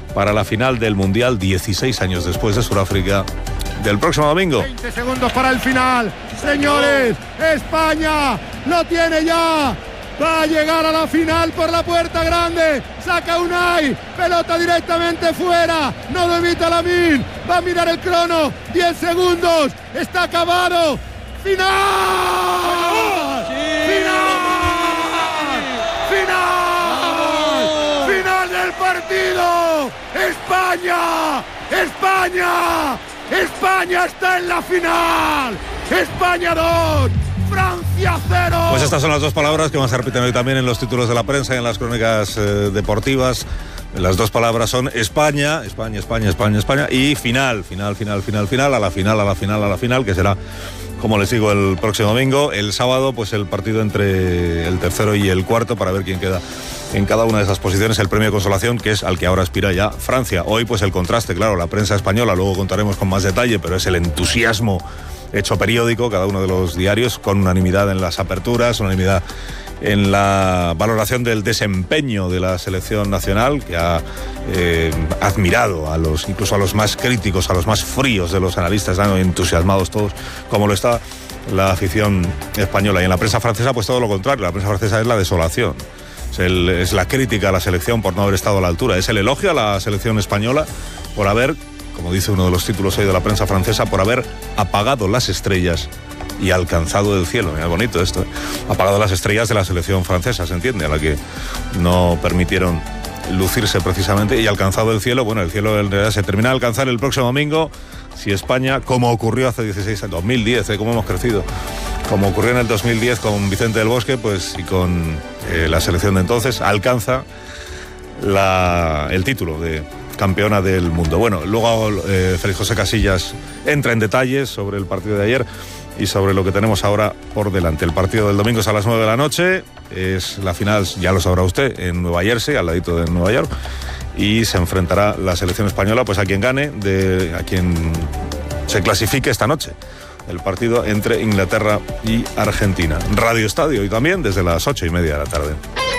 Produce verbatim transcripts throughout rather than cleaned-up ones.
para la final del Mundial dieciséis años después de Sudáfrica del próximo domingo. veinte segundos para el final. Señores, España lo tiene ya. Va a llegar a la final por la puerta grande. Saca Unai. Pelota directamente fuera. No lo evita Lamine. Va a mirar el crono. diez segundos. Está acabado. ¡Final! ¡Sí! ¡Final! ¡Final! ¡Final del partido! ¡España! ¡España! ¡España está en la final! ¡España dos! ¡Francia cero! Pues estas son las dos palabras que más se repiten hoy también en los títulos de la prensa y en las crónicas eh, deportivas. Las dos palabras son España, España, España, España, España y final, final, final, final, final, a la final, a la final, a la final, que será, como les digo, el próximo domingo. El sábado, pues el partido entre el tercero y el cuarto para ver quién queda en cada una de esas posiciones, el premio de consolación, que es al que ahora aspira ya Francia. Hoy, pues el contraste, claro, la prensa española, luego contaremos con más detalle, pero es el entusiasmo hecho periódico, cada uno de los diarios, con unanimidad en las aperturas, unanimidad en la valoración del desempeño de la selección nacional, que ha eh, admirado a los, incluso a los más críticos, a los más fríos de los analistas, están entusiasmados todos, como lo está la afición española. Y en la prensa francesa, pues todo lo contrario, la prensa francesa es la desolación. Es, el, es la crítica a la selección por no haber estado a la altura. Es el elogio a la selección española por haber, como dice uno de los títulos hoy de la prensa francesa, por haber apagado las estrellas y alcanzado el cielo. Mira, bonito esto, ¿eh? Apagado las estrellas de la selección francesa, ¿se entiende? A la que no permitieron lucirse precisamente, y alcanzado el cielo. Bueno, el cielo en realidad se termina de alcanzar el próximo domingo, si España, como ocurrió hace dieciséis años, dos mil diez, ¿eh? Cómo hemos crecido, como ocurrió en el dos mil diez con Vicente del Bosque, pues, y con eh, la selección de entonces, alcanza la, el título de campeona del mundo. Bueno, luego eh, Félix José Casillas entra en detalles sobre el partido de ayer y sobre lo que tenemos ahora por delante. El partido del domingo es a las nueve de la noche, es la final, ya lo sabrá usted, en Nueva Jersey, al ladito de Nueva York, y se enfrentará la selección española pues a quien gane, de, a quien se clasifique esta noche. El partido entre Inglaterra y Argentina. Radio Estadio, y también desde las ocho y media de la tarde.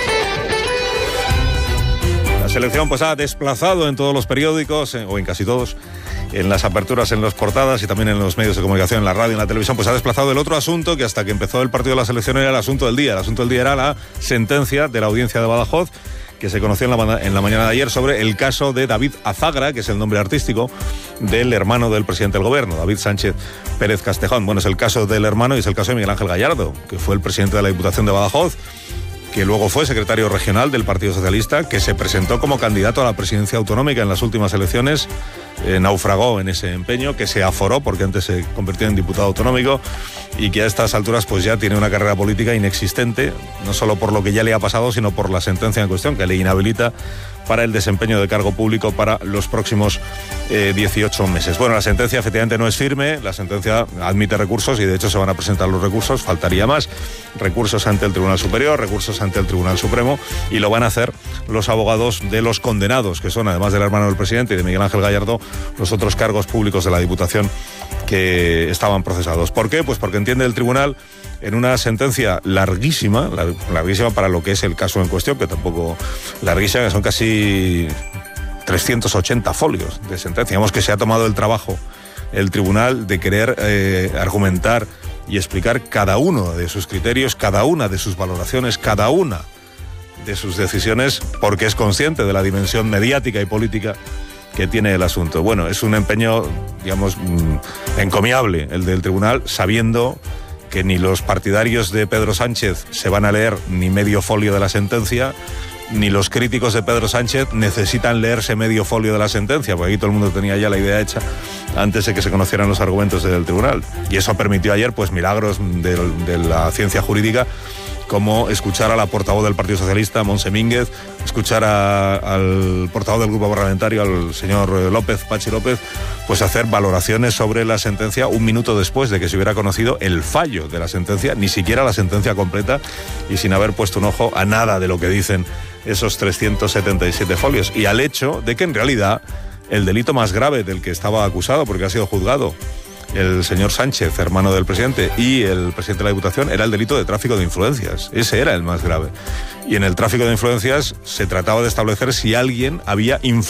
La selección pues ha desplazado en todos los periódicos, o en casi todos, en las aperturas, en las portadas y también en los medios de comunicación, en la radio, en la televisión, pues ha desplazado el otro asunto que hasta que empezó el partido de la selección era el asunto del día. El asunto del día era la sentencia de la audiencia de Badajoz, que se conoció en la, en la mañana de ayer, sobre el caso de David Azagra, que es el nombre artístico del hermano del presidente del gobierno, David Sánchez Pérez Castejón. Bueno, es el caso del hermano y es el caso de Miguel Ángel Gallardo, que fue el presidente de la Diputación de Badajoz, que luego fue secretario regional del Partido Socialista, que se presentó como candidato a la presidencia autonómica en las últimas elecciones, eh, naufragó en ese empeño, que se aforó porque antes se convirtió en diputado autonómico, y que a estas alturas pues ya tiene una carrera política inexistente, no solo por lo que ya le ha pasado, sino por la sentencia en cuestión, que le inhabilita para el desempeño de cargo público para los próximos eh, dieciocho meses. Bueno, la sentencia efectivamente no es firme, la sentencia admite recursos y de hecho se van a presentar los recursos, faltaría más, recursos ante el Tribunal Superior, recursos ante el Tribunal Supremo, y lo van a hacer los abogados de los condenados, que son, además del hermano del presidente y de Miguel Ángel Gallardo, los otros cargos públicos de la Diputación que estaban procesados. ¿Por qué? Pues porque entiende el tribunal, en una sentencia larguísima, larguísima para lo que es el caso en cuestión, que tampoco larguísima, que son casi trescientos ochenta folios de sentencia. Digamos que se ha tomado el trabajo el tribunal de querer eh, argumentar y explicar cada uno de sus criterios, cada una de sus valoraciones, cada una de sus decisiones, porque es consciente de la dimensión mediática y política que tiene el asunto. Bueno, es un empeño, digamos, encomiable el del tribunal, sabiendo que ni los partidarios de Pedro Sánchez se van a leer ni medio folio de la sentencia, ni los críticos de Pedro Sánchez necesitan leerse medio folio de la sentencia, porque aquí todo el mundo tenía ya la idea hecha antes de que se conocieran los argumentos del tribunal. Y eso permitió ayer, pues, milagros de, de la ciencia jurídica, como escuchar a la portavoz del Partido Socialista, Montse Mínguez, escuchar a, al portavoz del grupo parlamentario, al señor López, Pachi López, pues hacer valoraciones sobre la sentencia un minuto después de que se hubiera conocido el fallo de la sentencia, ni siquiera la sentencia completa, y sin haber puesto un ojo a nada de lo que dicen esos trescientos setenta y siete folios, y al hecho de que en realidad el delito más grave del que estaba acusado, porque ha sido juzgado el señor Sánchez, hermano del presidente, y el presidente de la Diputación, era el delito de tráfico de influencias. Ese era el más grave. Y en el tráfico de influencias se trataba de establecer si alguien había influenciado